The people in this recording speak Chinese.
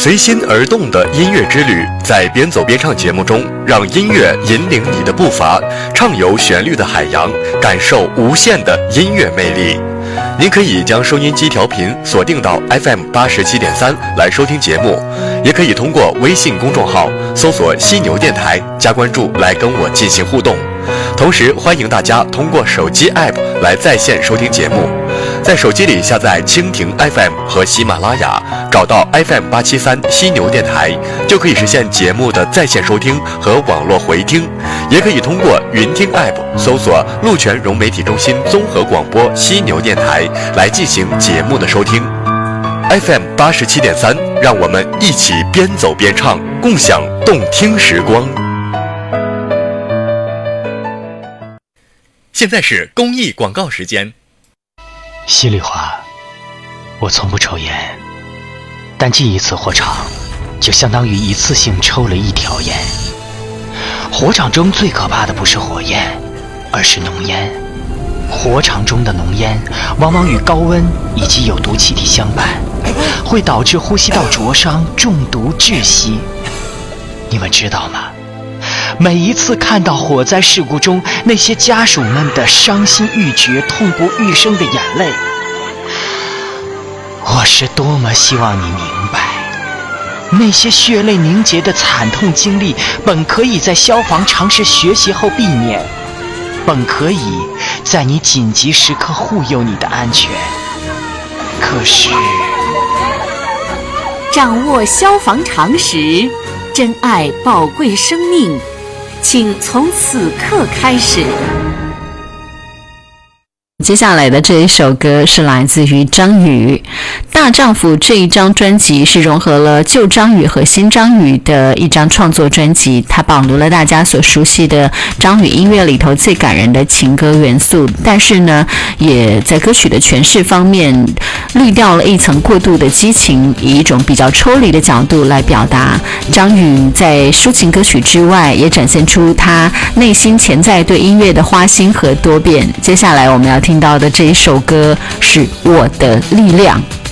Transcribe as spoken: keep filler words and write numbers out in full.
随心而动的音乐之旅，在边走边唱节目中，让音乐引领你的步伐，畅游旋律的海洋，感受无限的音乐魅力。您可以将收音机调频锁定到 F M 八十七点三来收听节目，也可以通过微信公众号搜索犀牛电台加关注来跟我进行互动。同时欢迎大家通过手机 App 来在线收听节目，在手机里下载蜻蜓 F M 和喜马拉雅，找到 F M 八七三犀牛电台，就可以实现节目的在线收听和网络回听。也可以通过云听 App 搜索陆泉融媒体中心综合广播犀牛电台来进行节目的收听。F M 八十七点三，让我们一起边走边唱，共享动听时光。现在是公益广告时间。 稀里话，我从不抽烟，但进一次火场就相当于一次性抽了一条烟。火场中最可怕的不是火焰，而是浓烟。火场中的浓烟往往与高温以及有毒气体相伴，会导致呼吸道灼伤、中毒窒息。你们知道吗？每一次看到火灾事故中那些家属们的伤心欲绝、痛不欲生的眼泪，我是多么希望你明白，那些血泪凝结的惨痛经历本可以在消防常识学习后避免，本可以在你紧急时刻护佑你的安全。可是掌握消防常识，珍爱宝贵生命，请从此刻开始。 接下来的这一首歌是来自于张宇，大丈夫这一张专辑是融合了旧张宇和新张宇的一张创作专辑，它保留了大家所熟悉的张宇音乐里头最感人的情歌元素，但是呢也在歌曲的诠释方面滤掉了一层过度的激情，以一种比较抽离的角度来表达。张宇在抒情歌曲之外也展现出他内心潜在对音乐的花心和多变。接下来我们要听到的这一首歌是《我的力量》。